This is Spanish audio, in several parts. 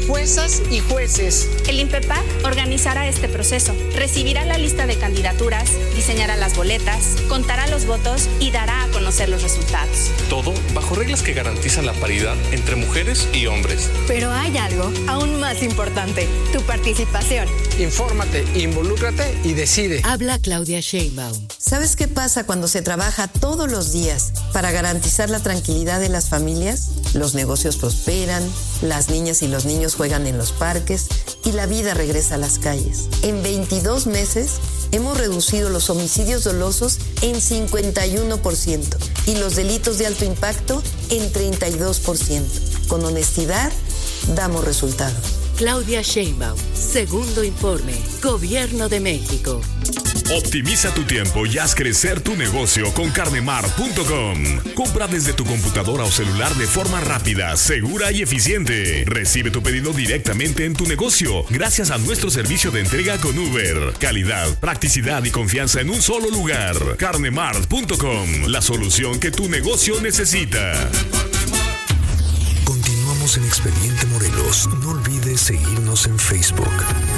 juezas y jueces. El INPEPAC organizará este proceso, recibirá la lista de candidaturas, diseñará las boletas, contará los votos y dará a conocer los resultados. Todo bajo reglas que garantizan la paridad entre mujeres y hombres. Pero hay algo aún más importante, tu participación. Infórmate, involúcrate y decide. Habla Claudia Sheinbaum. ¿Sabes qué pasa cuando se trabaja todos los días para garantizar la tranquilidad de las familias? Los negocios prosperan, las niñas y los niños juegan en los parques y la vida regresa a las calles. En 22 meses hemos reducido los homicidios dolosos en 51% y los delitos de alto impacto en 32%. Con honestidad, damos resultados. Claudia Sheinbaum, segundo informe, Gobierno de México. Optimiza tu tiempo y haz crecer tu negocio con carnemar.com. Compra desde tu computadora o celular de forma rápida, segura y eficiente. Recibe tu pedido directamente en tu negocio gracias a nuestro servicio de entrega con Uber. Calidad, practicidad y confianza en un solo lugar. Carnemar.com, la solución que tu negocio necesita. Continuamos en Expediente Morelos. No olvides seguirnos en Facebook.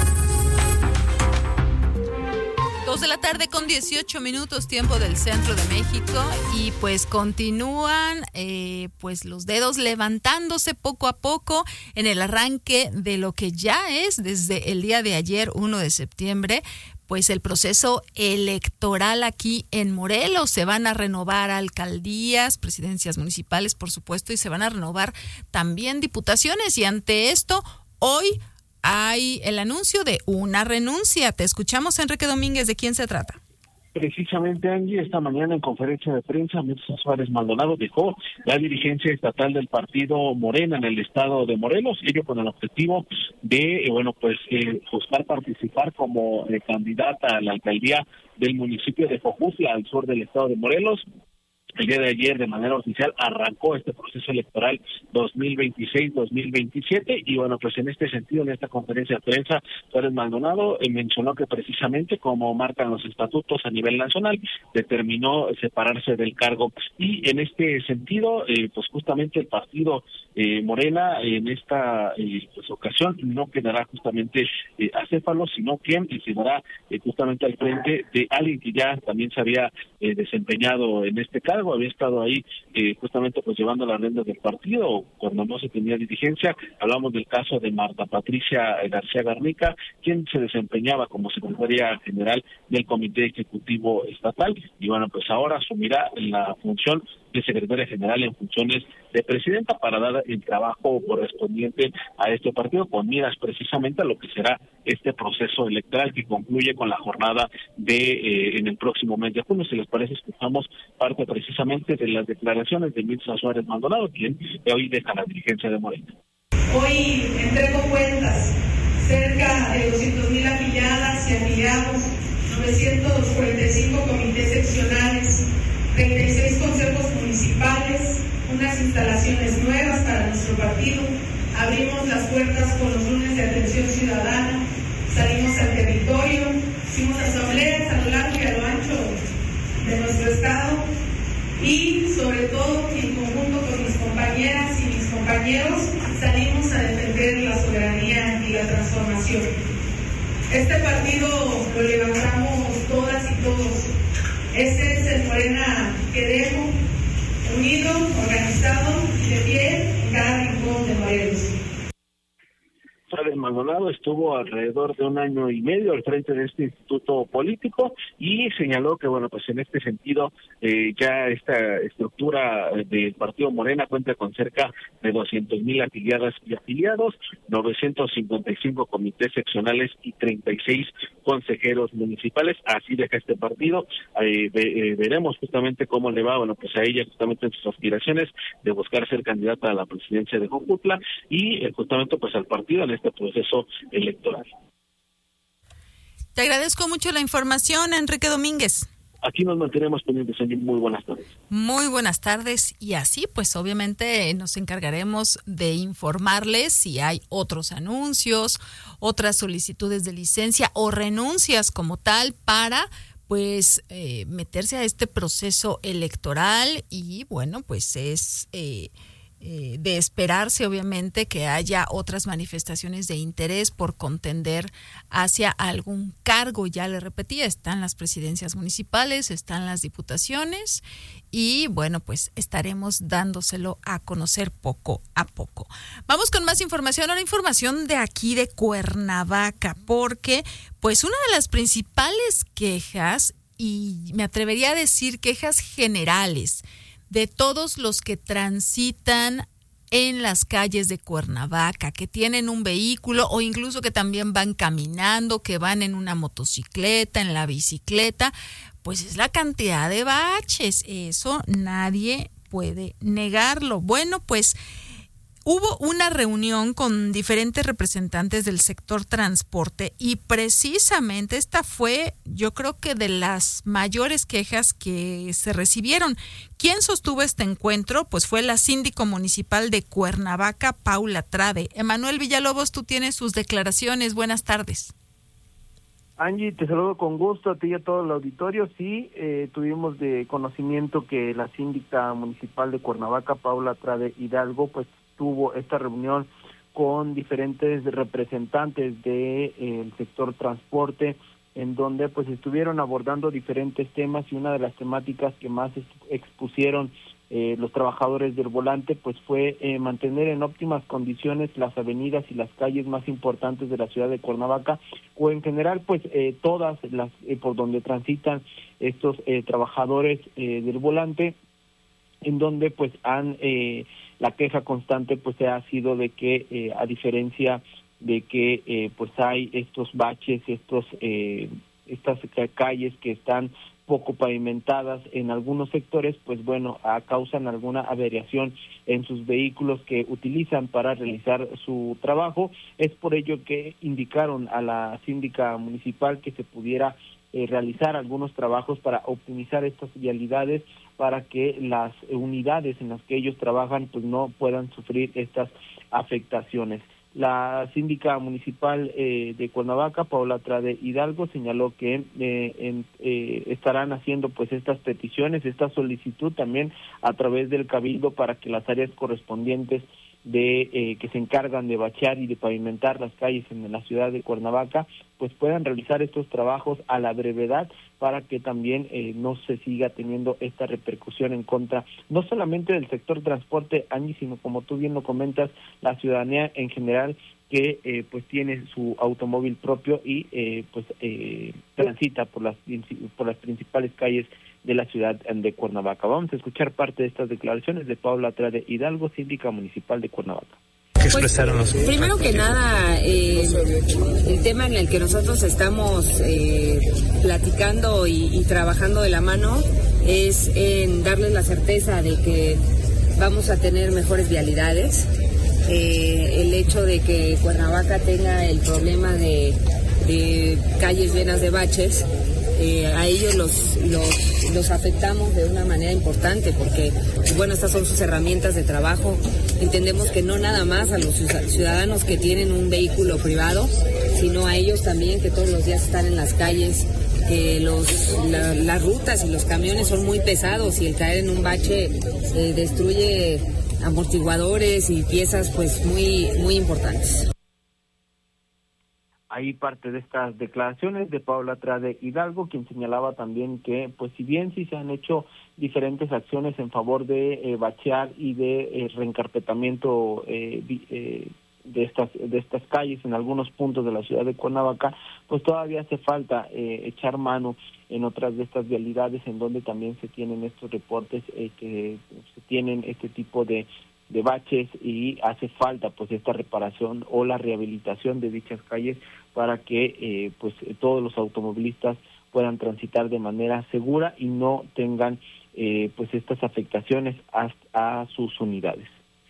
2:18 p.m, tiempo del centro de México, y pues continúan pues los dedos levantándose poco a poco en el arranque de lo que ya es desde el día de ayer, 1 de septiembre, pues el proceso electoral aquí en Morelos. Se van a renovar alcaldías, presidencias municipales, por supuesto, y se van a renovar también diputaciones, y ante esto, hoy hay el anuncio de una renuncia. Te escuchamos, Enrique Domínguez. ¿De quién se trata? Precisamente, Angie, esta mañana en conferencia de prensa, Mirza Suárez Maldonado dejó la dirigencia estatal del partido Morena en el estado de Morelos, ello con el objetivo de, buscar participar como candidata a la alcaldía del municipio de Jojutla, al sur del estado de Morelos. El día de ayer, de manera oficial, arrancó este proceso electoral 2026-2027 y en este sentido, en esta conferencia de prensa, Suárez Maldonado mencionó que precisamente como marcan los estatutos a nivel nacional, determinó separarse del cargo, y en este sentido, justamente el partido Morena en esta ocasión no quedará justamente acéfalo, sino que quedará justamente al frente de alguien que ya también se había desempeñado en este cargo, había estado ahí justamente llevando las riendas del partido cuando no se tenía dirigencia. Hablamos del caso de Marta Patricia García Garnica, quien se desempeñaba como secretaria general del Comité Ejecutivo Estatal, y ahora asumirá la función de secretaria general en funciones de presidenta para dar el trabajo correspondiente a este partido, con miras precisamente a lo que será este proceso electoral que concluye con la jornada de en el próximo mes de junio. Si les parece, escuchamos parte precisamente de las declaraciones de Mirza Suárez Maldonado, quien hoy deja la dirigencia de Morena. Hoy entrego cuentas, cerca de 200,000 afiliadas y afiliados, 945 comités seccionales, 36 consejos municipales, unas instalaciones nuevas para nuestro partido. Abrimos las puertas con los lunes de atención ciudadana, salimos al territorio, hicimos asambleas a lo largo y a lo ancho de nuestro estado, y sobre todo en conjunto con mis compañeras y mis compañeros salimos a defender la soberanía y la transformación. Este partido lo levantamos todas y todos. Este es el Morena que dejo, unido, organizado y de pie en cada rincón de Morelos. Suárez Maldonado estuvo alrededor de 1 año y medio al frente de este instituto político y señaló que, en este sentido, ya esta estructura del partido Morena cuenta con cerca de 200,000 afiliadas y afiliados, 955 comités seccionales y 36 consejeros municipales. Así deja este partido. Veremos justamente cómo le va, a ella justamente en sus aspiraciones de buscar ser candidata a la presidencia de Jojutla y justamente al partido en este proceso electoral. Te agradezco mucho la información, Enrique Domínguez. Aquí nos mantenemos pendientes. Muy buenas tardes. Muy buenas tardes, y así obviamente nos encargaremos de informarles si hay otros anuncios, otras solicitudes de licencia o renuncias como tal para meterse a este proceso electoral. Y es de esperarse obviamente que haya otras manifestaciones de interés por contender hacia algún cargo. Ya le repetía, están las presidencias municipales, están las diputaciones y bueno, pues estaremos dándoselo a conocer poco a poco. Vamos con más información, ahora información de aquí de Cuernavaca, porque pues una de las principales quejas, y me atrevería a decir quejas generales, de todos los que transitan en las calles de Cuernavaca, que tienen un vehículo o incluso que también van caminando, que van en una motocicleta, en la bicicleta, pues es la cantidad de baches. Eso nadie puede negarlo. Bueno, pues hubo una reunión con diferentes representantes del sector transporte y precisamente esta fue, yo creo que de las mayores quejas que se recibieron. ¿Quién sostuvo este encuentro? Pues fue la síndico municipal de Cuernavaca, Paula Trade. Emanuel Villalobos, tú tienes sus declaraciones. Buenas tardes. Angie, te saludo con gusto a ti y a todo el auditorio. Sí, tuvimos de conocimiento que la síndica municipal de Cuernavaca, Paula Trade Hidalgo, pues tuvo esta reunión con diferentes representantes del sector transporte, en donde pues estuvieron abordando diferentes temas, y una de las temáticas que más expusieron los trabajadores del volante pues fue mantener en óptimas condiciones las avenidas y las calles más importantes de la ciudad de Cuernavaca, o en general pues todas las por donde transitan estos trabajadores del volante, en donde pues han la queja constante pues ha sido de que a diferencia de que pues hay estos baches, estas calles que están poco pavimentadas en algunos sectores, pues bueno, causan alguna averiación en sus vehículos que utilizan para realizar su trabajo. Es por ello que indicaron a la síndica municipal que se pudiera realizar algunos trabajos para optimizar estas vialidades, para que las unidades en las que ellos trabajan pues no puedan sufrir estas afectaciones. La síndica municipal de Cuernavaca, Paula Trade Hidalgo, señaló que estarán haciendo pues estas peticiones, esta solicitud también a través del Cabildo, para que las áreas correspondientes que se encargan de bachear y de pavimentar las calles en la ciudad de Cuernavaca pues puedan realizar estos trabajos a la brevedad, para que también no se siga teniendo esta repercusión en contra no solamente del sector transporte, Angie, sino como tú bien lo comentas, la ciudadanía en general que pues tiene su automóvil propio y transita por las principales calles de la ciudad de Cuernavaca. Vamos a escuchar parte de estas declaraciones de Paula Trade Hidalgo, síndica municipal de Cuernavaca. Pues, primero que nada, el tema en el que nosotros estamos platicando y trabajando de la mano es en darles la certeza de que vamos a tener mejores vialidades. El hecho de que Cuernavaca tenga el problema de calles llenas de baches, a ellos los afectamos de una manera importante, porque bueno, estas son sus herramientas de trabajo. Entendemos que no nada más a los ciudadanos que tienen un vehículo privado, sino a ellos también, que todos los días están en las calles, que las rutas y los camiones son muy pesados, y el caer en un bache destruye amortiguadores y piezas pues muy, muy importantes. Ahí parte de estas declaraciones de Paula Trade Hidalgo, quien señalaba también que, pues si bien sí se han hecho diferentes acciones en favor de bachear y de reencarpetamiento de estas calles en algunos puntos de la ciudad de Cuernavaca, pues todavía hace falta echar mano en otras de estas vialidades en donde también se tienen estos reportes que se tienen este tipo de baches, y hace falta pues esta reparación o la rehabilitación de dichas calles para que pues todos los automovilistas puedan transitar de manera segura y no tengan pues estas afectaciones a sus unidades.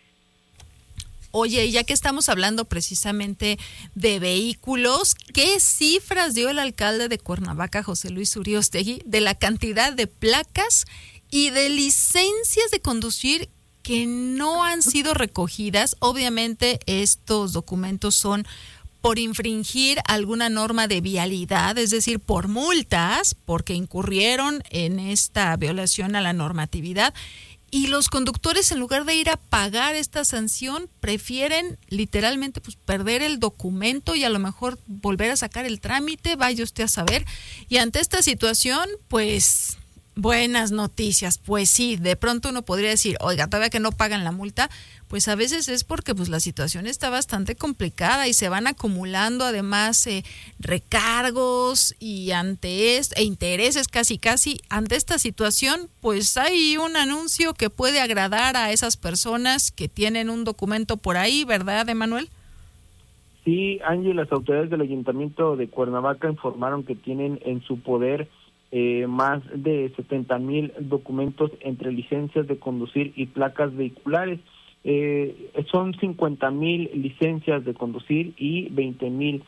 Oye, ya que estamos hablando precisamente de vehículos, ¿qué cifras dio el alcalde de Cuernavaca, José Luis Uriostegui, de la cantidad de placas y de licencias de conducir que no han sido recogidas? Obviamente estos documentos son por infringir alguna norma de vialidad, es decir, por multas, porque incurrieron en esta violación a la normatividad. y los conductores, en lugar de ir a pagar esta sanción, prefieren literalmente pues perder el documento y a lo mejor volver a sacar el trámite, vaya usted a saber. Y ante esta situación, pues buenas noticias, pues sí, de pronto uno podría decir, oiga, todavía que no pagan la multa, pues a veces es porque pues la situación está bastante complicada y se van acumulando además recargos y intereses casi ante esta situación, pues hay un anuncio que puede agradar a esas personas que tienen un documento por ahí, ¿verdad, Emanuel? Sí, Angie, las autoridades del Ayuntamiento de Cuernavaca informaron que tienen en su poder más de 70,000 documentos entre licencias de conducir y placas vehiculares. Son 50,000 licencias de conducir y 20,000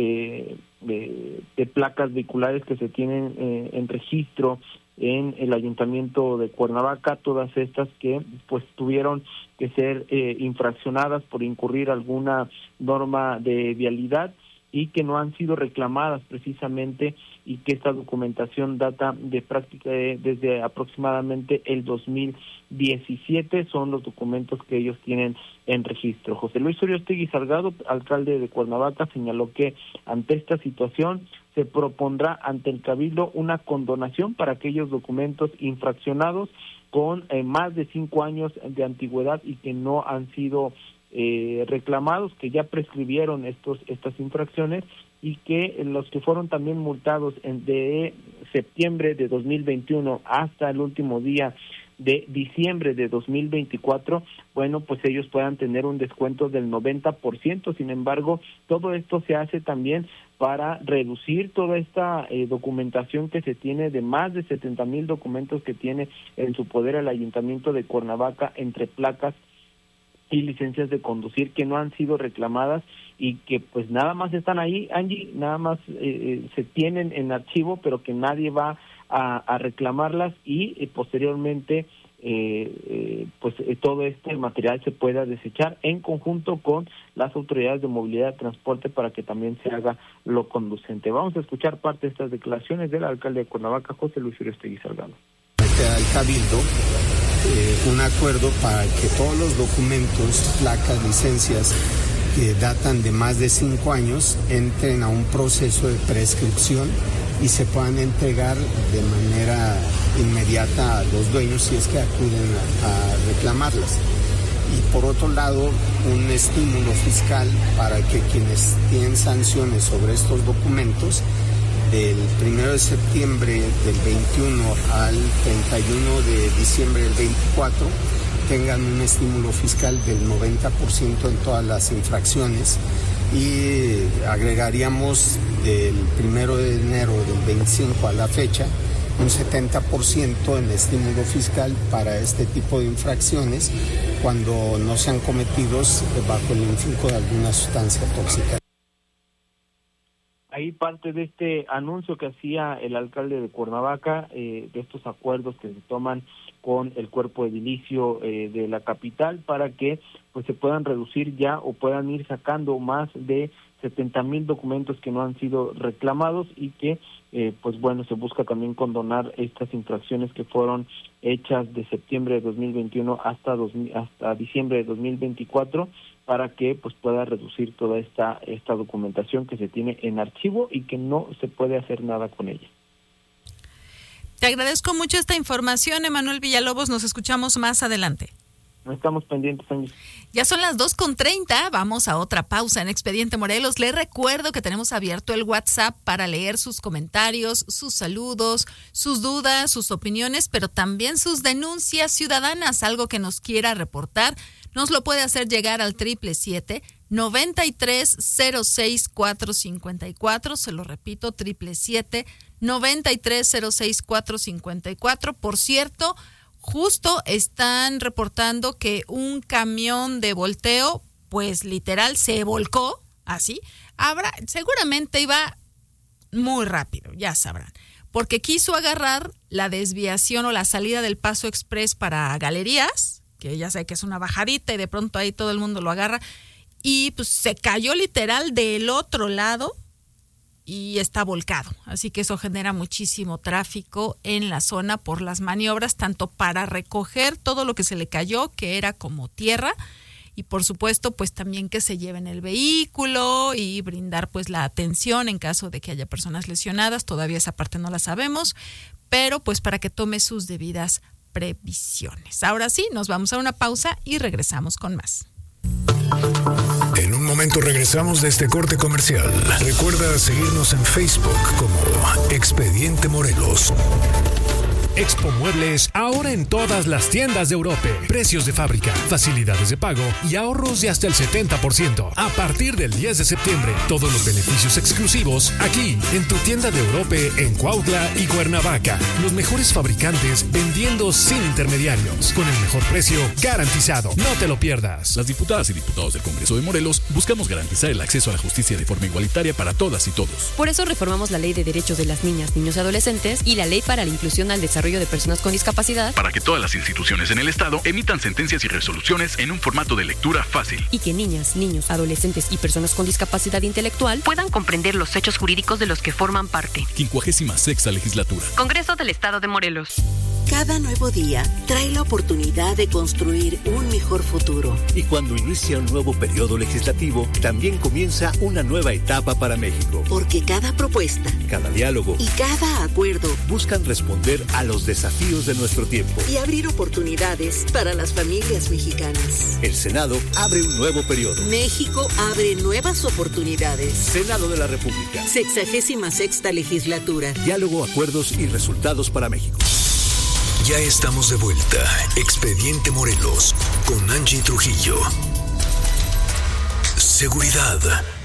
de placas vehiculares que se tienen en registro en el Ayuntamiento de Cuernavaca, todas estas que pues tuvieron que ser infraccionadas por incurrir alguna norma de vialidad y que no han sido reclamadas precisamente, y que esta documentación data de práctica desde aproximadamente el 2017, son los documentos que ellos tienen en registro. José Luis Uriostegui Salgado, alcalde de Cuernavaca, señaló que ante esta situación se propondrá ante el Cabildo una condonación para aquellos documentos infraccionados con más de 5 años de antigüedad y que no han sido reclamados, que ya prescribieron estas infracciones, y que los que fueron también multados de septiembre de 2021 hasta el último día de diciembre de 2024, bueno, pues ellos puedan tener un descuento del 90%. Sin embargo, todo esto se hace también para reducir toda esta documentación que se tiene, de más de 70,000 documentos que tiene en su poder el Ayuntamiento de Cuernavaca entre placas y licencias de conducir que no han sido reclamadas y que pues nada más están ahí, Angie, nada más se tienen en archivo, pero que nadie va a reclamarlas, y posteriormente pues todo este material se pueda desechar en conjunto con las autoridades de movilidad y transporte para que también se haga lo conducente. Vamos a escuchar parte de estas declaraciones del alcalde de Cuernavaca, José Luis Uriostegui Salgado. Al Cabildo un acuerdo para que todos los documentos, placas, licencias que datan de más de 5 años entren a un proceso de prescripción y se puedan entregar de manera inmediata a los dueños si es que acuden a reclamarlas. Y por otro lado, un estímulo fiscal para que quienes tienen sanciones sobre estos documentos, del 1 de septiembre del 21 al 31 de diciembre del 24, tengan un estímulo fiscal del 90% en todas las infracciones, y agregaríamos del 1 de enero del 25 a la fecha un 70% en estímulo fiscal para este tipo de infracciones cuando no sean cometidos bajo el influjo de alguna sustancia tóxica. Ahí parte de este anuncio que hacía el alcalde de Cuernavaca, de estos acuerdos que se toman con el cuerpo edilicio de la capital para que pues se puedan reducir ya o puedan ir sacando más de 70,000 documentos que no han sido reclamados, y que pues bueno, se busca también condonar estas infracciones que fueron hechas de septiembre de 2021 hasta diciembre de 2024, para que pues pueda reducir toda esta documentación que se tiene en archivo y que no se puede hacer nada con ella. Te agradezco mucho esta información, Emanuel Villalobos. Nos escuchamos más adelante. Estamos pendientes, Ángel. Ya son las 2:30, vamos a otra pausa en Expediente Morelos. Les recuerdo que tenemos abierto el WhatsApp para leer sus comentarios, sus saludos, sus dudas, sus opiniones, pero también sus denuncias ciudadanas, algo que nos quiera reportar. Nos lo puede hacer llegar al 777-9306-454, se lo repito, 777-9306-454. Por cierto, justo están reportando que un camión de volteo, pues literal se volcó, así. Seguramente iba muy rápido, ya sabrán, porque quiso agarrar la desviación o la salida del Paso Express para Galerías, que ya sé que es una bajadita y de pronto ahí todo el mundo lo agarra, y pues se cayó literal del otro lado y está volcado, así que eso genera muchísimo tráfico en la zona por las maniobras, tanto para recoger todo lo que se le cayó, que era como tierra, y por supuesto pues también que se lleven el vehículo y brindar pues la atención en caso de que haya personas lesionadas. Todavía esa parte no la sabemos, pero pues para que tome sus debidas previsiones. Ahora sí, nos vamos a una pausa y regresamos con más. En un momento regresamos de este corte comercial. Recuerda seguirnos en Facebook como Expediente Morelos. Expo Muebles, ahora en todas las tiendas de Europe. Precios de fábrica, facilidades de pago y ahorros de hasta el 70%. A partir del 10 de septiembre, todos los beneficios exclusivos aquí, en tu tienda de Europe en Cuautla y Cuernavaca. Los mejores fabricantes vendiendo sin intermediarios, con el mejor precio garantizado. No te lo pierdas. Las diputadas y diputados del Congreso de Morelos buscamos garantizar el acceso a la justicia de forma igualitaria para todas y todos. Por eso reformamos la Ley de Derechos de las Niñas, Niños y Adolescentes y la Ley para la Inclusión al Desarrollo de Personas con Discapacidad, para que todas las instituciones en el Estado emitan sentencias y resoluciones en un formato de lectura fácil. Y que niñas, niños, adolescentes y personas con discapacidad intelectual puedan comprender los hechos jurídicos de los que forman parte. 56ª Legislatura. Congreso del Estado de Morelos. Cada nuevo día trae la oportunidad de construir un mejor futuro. Y cuando inicia un nuevo periodo legislativo, también comienza una nueva etapa para México. Porque cada propuesta, cada diálogo y cada acuerdo buscan responder a los desafíos de nuestro tiempo y abrir oportunidades para las familias mexicanas. El Senado abre un nuevo periodo. México abre nuevas oportunidades. Senado de la República. 66ª Legislatura. Diálogo, acuerdos y resultados para México. Ya estamos de vuelta. Expediente Morelos con Angie Trujillo. Seguridad.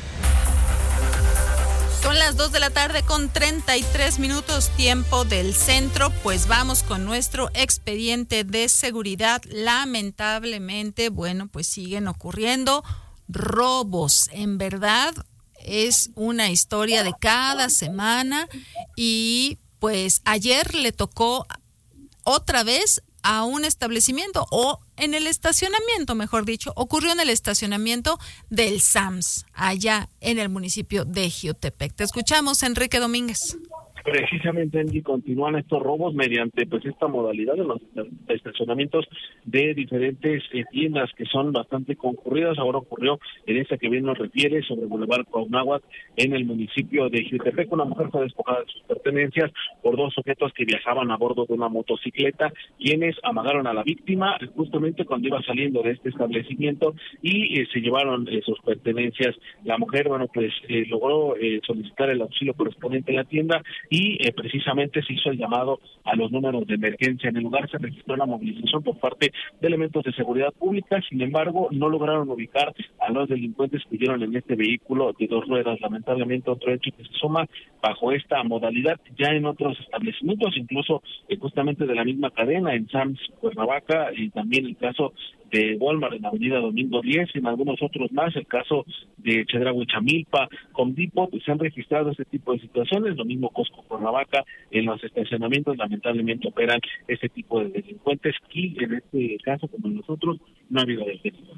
Son las 2 de la tarde con 33 minutos tiempo del centro, pues vamos con nuestro expediente de seguridad. Lamentablemente, bueno, pues siguen ocurriendo robos. En verdad es una historia de cada semana y pues ayer le tocó otra vez a un establecimiento o en el estacionamiento, mejor dicho, ocurrió en el estacionamiento del SAMS, allá en el municipio de Jiutepec. Te escuchamos, Enrique Domínguez. Precisamente, Angie, continúan estos robos mediante pues esta modalidad de los estacionamientos de diferentes tiendas que son bastante concurridas. Ahora ocurrió en esta que bien nos refiere, sobre Boulevard Cuauhnáhuac, en el municipio de Jiutepec. Una mujer fue despojada de sus pertenencias por dos sujetos que viajaban a bordo de una motocicleta, quienes amagaron a la víctima justamente cuando iba saliendo de este establecimiento y se llevaron sus pertenencias. La mujer, bueno, pues logró solicitar el auxilio correspondiente en la tienda y precisamente se hizo el llamado a los números de emergencia. En el lugar se registró la movilización por parte de elementos de seguridad pública. Sin embargo, no lograron ubicar a los delincuentes que huyeron en este vehículo de dos ruedas. Lamentablemente, otro hecho que se suma bajo esta modalidad ya en otros establecimientos, incluso justamente de la misma cadena, en Sam's Cuernavaca, y también el caso de Walmart en la avenida Domingo 10, y en algunos otros más, el caso de Chedraui Chamilpa, Home Depot, pues se han registrado este tipo de situaciones. Lo mismo Costco Cuernavaca, en los estacionamientos lamentablemente operan este tipo de delincuentes, y en este caso, como en los otros, no ha habido detenidos.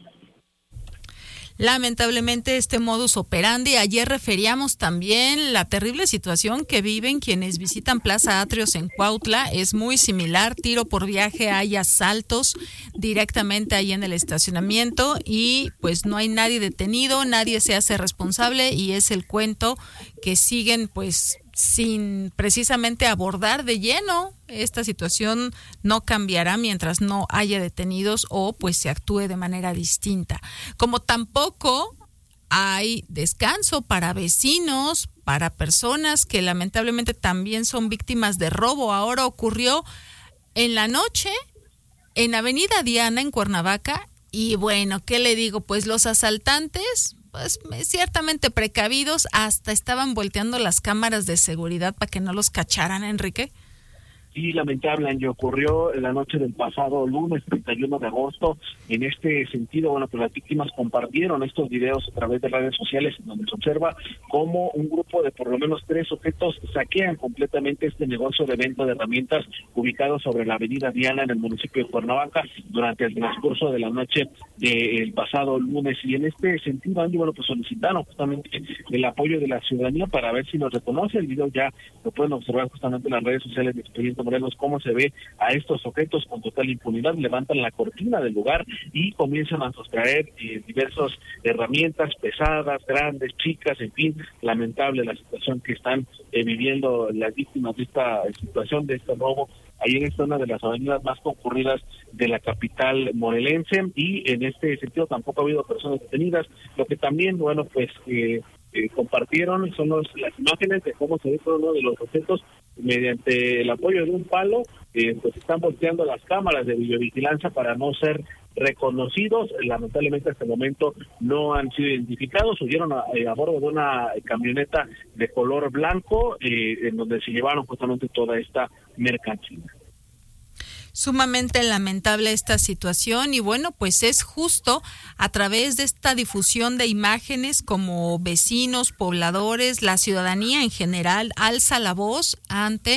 Lamentablemente este modus operandi, ayer referíamos también la terrible situación que viven quienes visitan Plaza Atrios en Cuautla, es muy similar, tiro por viaje, hay asaltos directamente ahí en el estacionamiento y pues no hay nadie detenido, nadie se hace responsable y es el cuento que siguen pues sin precisamente abordar de lleno. Esta situación no cambiará mientras no haya detenidos o pues se actúe de manera distinta. Como tampoco hay descanso para vecinos, para personas que lamentablemente también son víctimas de robo. Ahora ocurrió en la noche en Avenida Diana en Cuernavaca y bueno, ¿qué le digo? Pues los asaltantes pues ciertamente precavidos, hasta estaban volteando las cámaras de seguridad para que no los cacharan, Enrique. Sí, lamentable, Angie, ocurrió en la noche del pasado lunes 31 de agosto. En este sentido, bueno, pues las víctimas compartieron estos videos a través de redes sociales, donde se observa cómo un grupo de por lo menos 3 sujetos saquean completamente este negocio de venta de herramientas ubicado sobre la avenida Diana en el municipio de Cuernavaca durante el transcurso de la noche del pasado lunes. Y en este sentido, Angie, bueno, pues solicitaron justamente el apoyo de la ciudadanía para ver si nos reconoce. El video ya lo pueden observar justamente en las redes sociales de Expediente Morelos, cómo se ve a estos sujetos con total impunidad, levantan la cortina del lugar y comienzan a sustraer diversas herramientas pesadas, grandes, chicas, en fin, lamentable la situación que están viviendo las víctimas de esta situación, de este robo, ahí en esta una de las avenidas más concurridas de la capital morelense. Y en este sentido tampoco ha habido personas detenidas. Lo que también, bueno, pues compartieron son las imágenes de cómo se ve todo uno de los objetos mediante el apoyo de un palo, pues están volteando las cámaras de videovigilancia para no ser reconocidos. Lamentablemente hasta el momento no han sido identificados. Huyeron a bordo de una camioneta de color blanco, en donde se llevaron justamente toda esta mercancía. Sumamente lamentable esta situación y bueno, pues es justo a través de esta difusión de imágenes como vecinos, pobladores, la ciudadanía en general alza la voz ante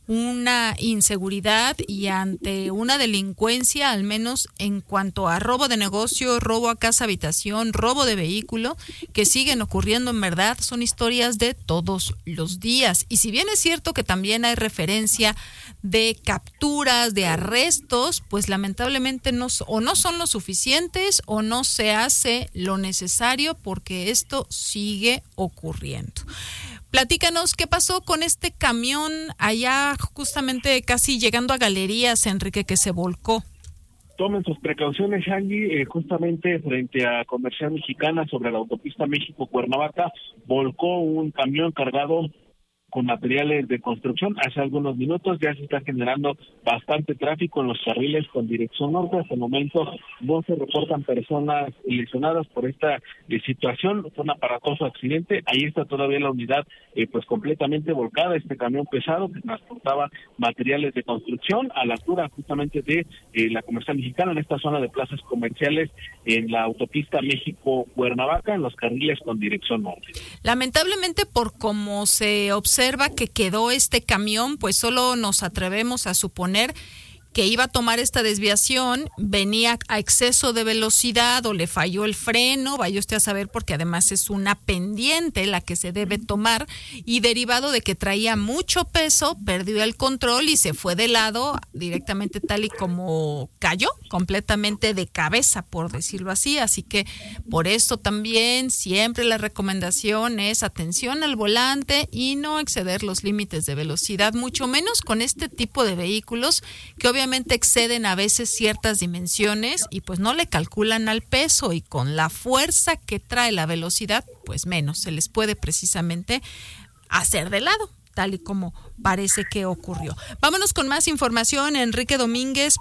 una inseguridad y ante una delincuencia, al menos en cuanto a robo de negocio, robo a casa habitación, robo de vehículo, que siguen ocurriendo. En verdad son historias de todos los días. Y si bien es cierto que también hay referencia de capturas, de arrestos, pues lamentablemente no son lo suficientes o no se hace lo necesario, porque esto sigue ocurriendo. Platícanos qué pasó con este camión allá justamente casi llegando a Galerías, Enrique, que se volcó. Tomen sus precauciones, Angie, justamente frente a Comercial Mexicana sobre la autopista México-Cuernavaca, volcó un camión cargado con materiales de construcción. Hace algunos minutos ya se está generando bastante tráfico en los carriles con dirección norte. Hasta el momento no se reportan personas lesionadas por esta situación. Fue un aparatoso accidente. Ahí está todavía la unidad pues completamente volcada. Este camión pesado que transportaba materiales de construcción a la altura justamente de la Comercial Mexicana, en esta zona de plazas comerciales en la autopista México-Cuernavaca, en los carriles con dirección norte. Lamentablemente, por cómo se observa que quedó este camión, pues solo nos atrevemos a suponer que iba a tomar esta desviación, venía a exceso de velocidad o le falló el freno, vaya usted a saber, porque además es una pendiente la que se debe tomar, y derivado de que traía mucho peso, perdió el control y se fue de lado directamente tal y como cayó, completamente de cabeza, por decirlo así. Así que por esto también siempre la recomendación es atención al volante y no exceder los límites de velocidad, mucho menos con este tipo de vehículos que obviamente exceden a veces ciertas dimensiones y pues no le calculan al peso, y con la fuerza que trae la velocidad, pues menos se les puede precisamente hacer de lado, tal y como parece que ocurrió. Vámonos con más información, Enrique Domínguez,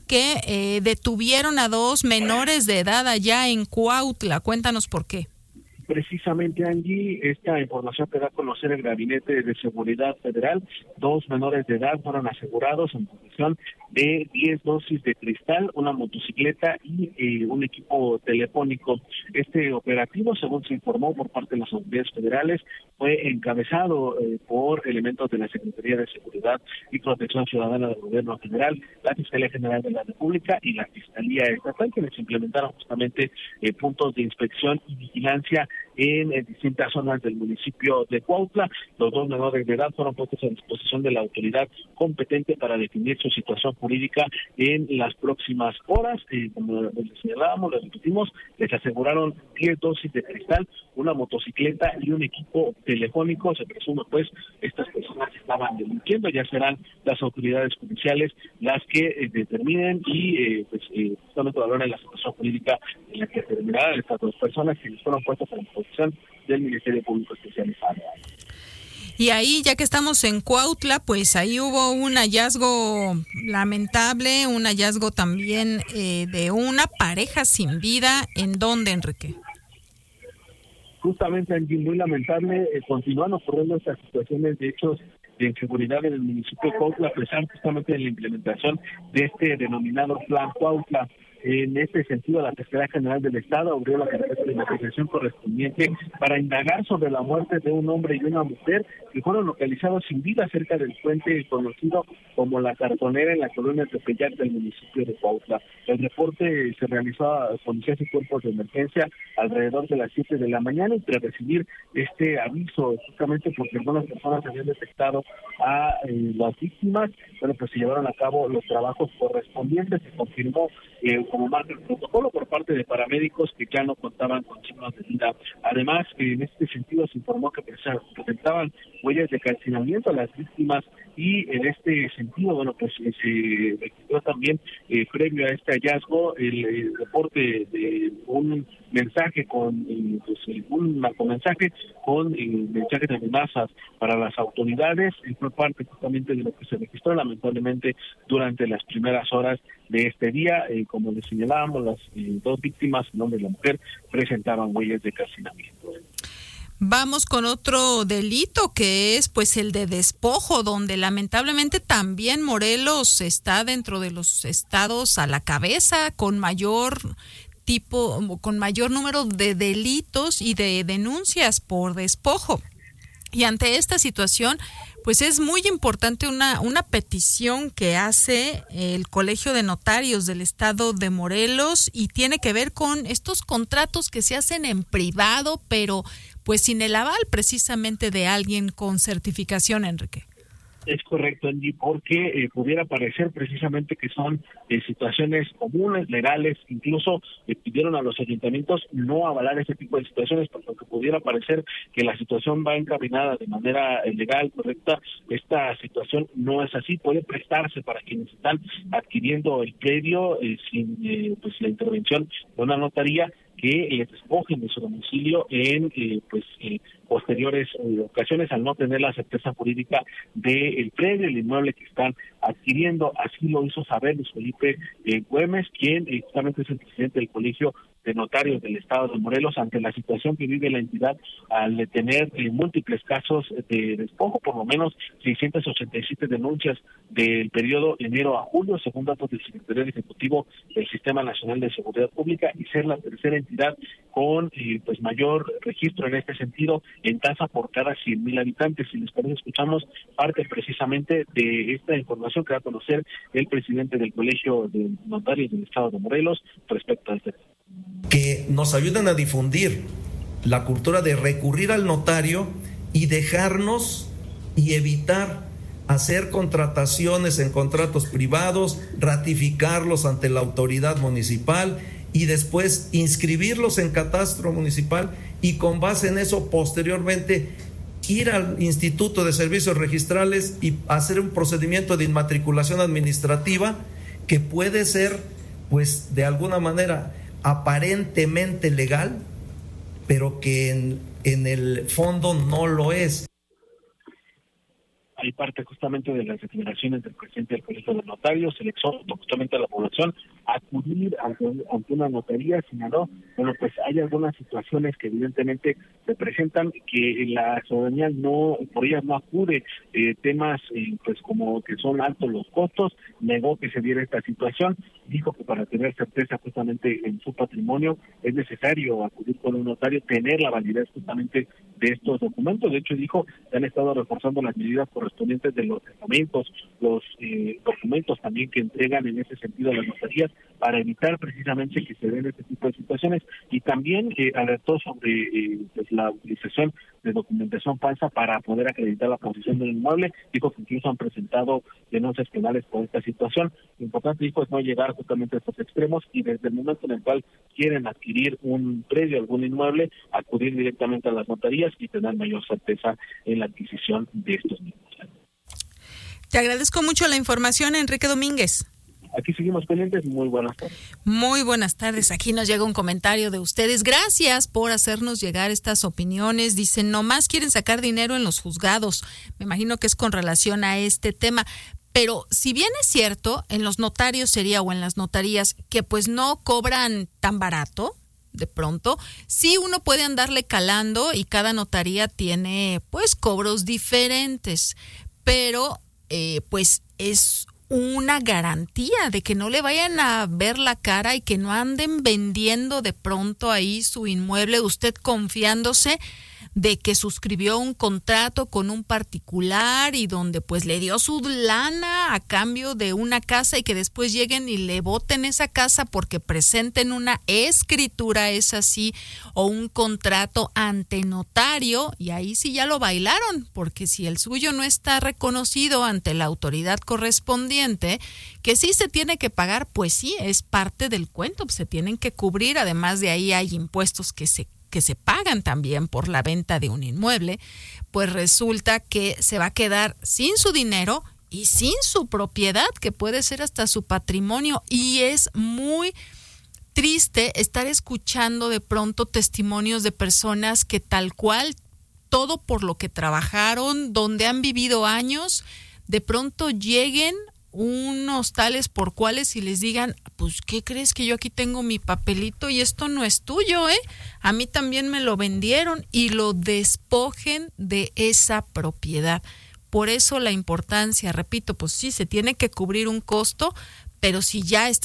porque detuvieron a 2 menores de edad allá en Cuautla. Cuéntanos por qué. Precisamente, Angie, esta información que da a conocer el Gabinete de Seguridad Federal. 2 menores de edad fueron asegurados en posesión de 10 dosis de cristal, una motocicleta y un equipo telefónico. Este operativo, según se informó por parte de las autoridades federales, fue encabezado por elementos de la Secretaría de Seguridad y Protección Ciudadana del Gobierno Federal, la Fiscalía General de la República y la Fiscalía Estatal, quienes implementaron justamente puntos de inspección y vigilancia en distintas zonas del municipio de Cuautla. Los 2 menores de edad fueron puestos a disposición de la autoridad competente para definir su situación jurídica en las próximas horas. Como les señalábamos, les repetimos, les aseguraron 10 dosis de cristal, una motocicleta y un equipo telefónico. Se presume, pues, estas personas estaban delinquiendo. Ya serán las autoridades judiciales las que determinen y justamente valoren la situación jurídica en la que terminarán estas 2 personas que les fueron puestas a disposición del Ministerio Público Especializado. Y ahí, ya que estamos en Cuautla, pues ahí hubo un hallazgo lamentable, un hallazgo también de una pareja sin vida. ¿En dónde, Enrique? Justamente, Angie, muy lamentable, continúan ocurriendo estas situaciones de hechos de inseguridad en el municipio de Cuautla, a pesar justamente de la implementación de este denominado Plan Cuautla. En este sentido, la Fiscalía General del Estado abrió la carpeta de investigación correspondiente para indagar sobre la muerte de un hombre y una mujer que fueron localizados sin vida cerca del puente conocido como La Cartonera en la colonia Tepeyac del municipio de Cuautla. El reporte se realizó a policías y cuerpos de emergencia alrededor de las 7 de la mañana y tras recibir este aviso, justamente porque algunas personas habían detectado a las víctimas, bueno, pues se llevaron a cabo los trabajos correspondientes. Se confirmó como marca el protocolo por parte de paramédicos que ya no contaban con signos de vida. Además, en este sentido se informó que presentaban huellas de calcinamiento a las víctimas y en este sentido, bueno, pues se registró también previo a este hallazgo el reporte de un mensaje con un narcomensaje con mensajes de amenazas para las autoridades. Fue parte justamente de lo que se registró lamentablemente durante las primeras horas de este día. Como les señalábamos, las dos víctimas, el hombre y la mujer, presentaban huellas de calcinamiento. Vamos con otro delito que es pues el de despojo, donde lamentablemente también Morelos está dentro de los estados a la cabeza con mayor número de delitos y de denuncias por despojo. Y ante esta situación, pues es muy importante una petición que hace el Colegio de Notarios del Estado de Morelos y tiene que ver con estos contratos que se hacen en privado, pero pues sin el aval precisamente de alguien con certificación, Enrique. Es correcto, Angie, porque pudiera parecer precisamente que son situaciones comunes, legales. Incluso pidieron a los ayuntamientos no avalar ese tipo de situaciones, porque pudiera parecer que la situación va encaminada de manera legal, correcta. Esta situación no es así, puede prestarse para quienes están adquiriendo el predio sin pues la intervención de una notaría, que les despojen de su domicilio en posteriores ocasiones al no tener la certeza jurídica del predio, el inmueble que están adquiriendo. Así lo hizo saber Luis Felipe Güemes, quien justamente es el presidente del Colegio de Notarios del Estado de Morelos, ante la situación que vive la entidad al tener múltiples casos de despojo, por lo menos 687 denuncias del periodo enero a julio, según datos del Secretariado Ejecutivo del Sistema Nacional de Seguridad Pública, y ser la tercera entidad con pues mayor registro en este sentido en tasa por cada 100,000 habitantes. Si les parece, escuchamos parte precisamente de esta información que va a conocer el presidente del Colegio de Notarios del Estado de Morelos respecto a este tema. Que nos ayuden a difundir la cultura de recurrir al notario y dejarnos y evitar hacer contrataciones en contratos privados, ratificarlos ante la autoridad municipal y después inscribirlos en catastro municipal y con base en eso posteriormente ir al Instituto de Servicios Registrales y hacer un procedimiento de inmatriculación administrativa que puede ser pues de alguna manera aparentemente legal, pero que en el fondo no lo es. Hay parte justamente de las declaraciones del presidente del Colegio de Notarios, el exhorto justamente a la población a acudir ante una notaría. Señaló, bueno, pues hay algunas situaciones que evidentemente se presentan que la ciudadanía por ellas no acude, temas pues como que son altos los costos. Negó que se diera esta situación, dijo que para tener certeza justamente en su patrimonio es necesario acudir con un notario, tener la validez justamente de estos documentos. De hecho, dijo que han estado reforzando las medidas correspondientes de los testamentos, los documentos también que entregan en ese sentido a las notarías para evitar precisamente que se den este tipo de situaciones, y también alertó sobre pues la utilización de documentación falsa para poder acreditar la posesión del inmueble. Dijo que incluso han presentado denuncias penales por esta situación. Lo importante, dijo, es no llegar justamente a estos extremos y desde el momento en el cual quieren adquirir un predio, algún inmueble, acudir directamente a las notarías y tener mayor certeza en la adquisición de estos mismos. Te agradezco mucho la información, Enrique Domínguez. Aquí seguimos pendientes. Muy buenas tardes. Muy buenas tardes. Aquí nos llega un comentario de ustedes. Gracias por hacernos llegar estas opiniones. Dicen, nomás quieren sacar dinero en los juzgados. Me imagino que es con relación a este tema. Pero si bien es cierto, en los notarios o en las notarías, que pues no cobran tan barato, de pronto, sí uno puede andarle calando y cada notaría tiene pues cobros diferentes. pero pues es una garantía de que no le vayan a ver la cara y que no anden vendiendo de pronto ahí su inmueble, usted confiándose de que suscribió un contrato con un particular y donde pues le dio su lana a cambio de una casa y que después lleguen y le boten esa casa porque presenten una escritura, es así, o un contrato ante notario, y ahí sí ya lo bailaron, porque si el suyo no está reconocido ante la autoridad correspondiente, que sí se tiene que pagar, pues sí, es parte del cuento, pues se tienen que cubrir, además de ahí hay impuestos que se pagan también por la venta de un inmueble, pues resulta que se va a quedar sin su dinero y sin su propiedad, que puede ser hasta su patrimonio, y es muy triste estar escuchando de pronto testimonios de personas que tal cual, todo por lo que trabajaron, donde han vivido años, de pronto lleguen unos tales por cuales y les digan, pues ¿qué crees que yo aquí tengo mi papelito y esto no es tuyo, a mí también me lo vendieron, y lo despojen de esa propiedad? Por eso la importancia, repito, pues sí se tiene que cubrir un costo, pero si ya está